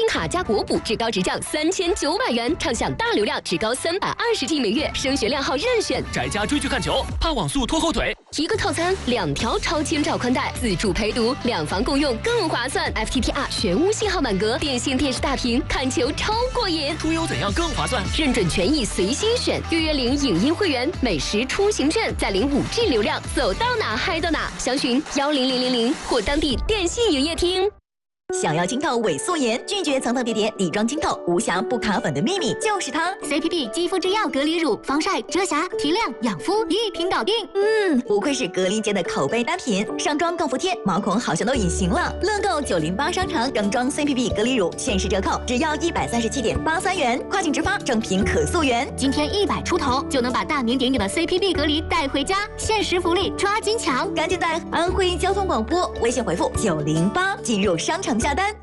卡加国补，至高直降3900元，畅享大流量，至高320G 每月，升学量号任选。 宅家追剧看球，怕网速拖后腿。 一个套餐2条超千兆宽带，自助陪读，2房共用更划算。FTTR 全屋信号满格，电信电视大屏，看球超过瘾。 出游怎样更划算？ 认准权益随心选，预约领影音会员，每时出行券，再领5G 流量，走到哪嗨到哪。详询10000或当地电信营业厅。 想要清透伪素颜，拒绝层层叠叠底妆清透，无瑕不卡粉的秘密就是它。 CPB 肌肤之钥隔离乳，防晒、遮瑕、提亮、养肤一瓶搞定。 不愧是隔离间的口碑单品，上妆更服帖，毛孔好像都隐形了。乐购908商城整装 CPB 隔离乳限时折扣，只要137.83元，跨境直发，正品可溯源。 今天100出头就能把大名鼎鼎的 CPB 隔离带回家，限时福利抓紧抢！ 赶紧在安徽交通广播微信回复908进入商城下单。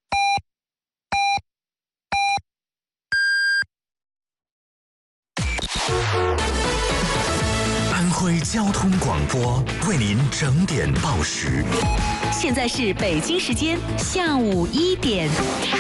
安徽交通广播为您整点报时。 现在是北京时间下午1点。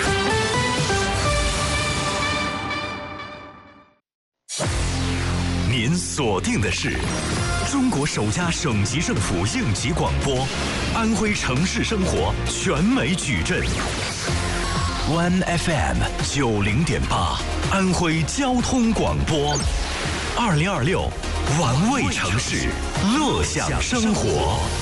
您锁定的是中国首家省级政府应急广播，安徽城市生活全美矩阵。One FM 90.8，安徽交通广播，2026，玩味城市，乐享生活。